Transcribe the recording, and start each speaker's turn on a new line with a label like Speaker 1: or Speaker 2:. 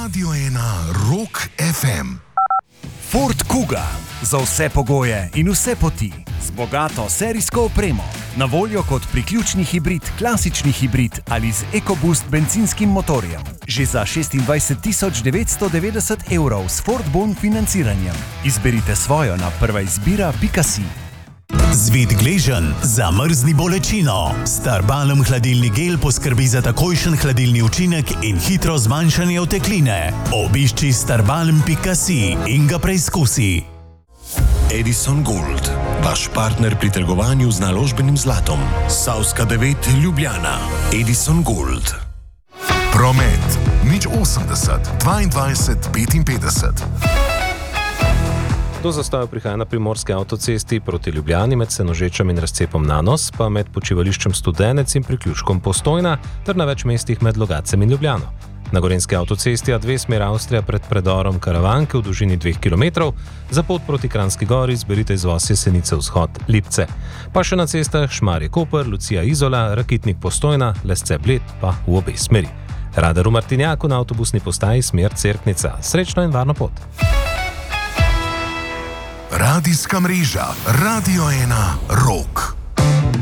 Speaker 1: Radio 1 Rock FM.
Speaker 2: Ford Kuga. Za vse pogoje in vse poti. Z bogato serijsko opremo. Na voljo kot priključni hibrid, klasični hibrid ali z EcoBoost bencinskim motorjem. Že za 26 990 evrov s Ford Bon financiranjem. Izberite svojo na prvaizbira.si.
Speaker 3: Zvit gleženj zamrzni bolečino. Starbalm hladilni gel poskrbi za takojšen hladilni učinek in hitro zmanjšanje otekline. Obišči starbalm.si in ga preizkusi.
Speaker 1: Edison Gold, vaš partner pri trgovanju z naložbenim zlatom. Savska 9 Ljubljana. Edison Gold. Promet. 080 22 55.
Speaker 4: Do zastoja prihaja na primorski avtocesti proti Ljubljani med Senožečem in razcepom Nanos, pa med počivališčem Studenec in priključkom Postojna, ter na več mestih med Logacem in Ljubljano. Na gorenjski avtocesti A2 smer Avstrija pred predorom Karavanke v dolžini 2 km, za pot proti Kranjski Gori izberite izvoz Jesenice vzhod Lipce. Pa še na cestah Šmarje-Koper, Lucija Izola, Rakitnik Postojna, Lesce-Bled pa v obe smeri. Radar v Martinjaku na avtobusni postaji smer Cerknica. Srečno in varno pot!
Speaker 1: Radijska mreža Radio 1 Rock.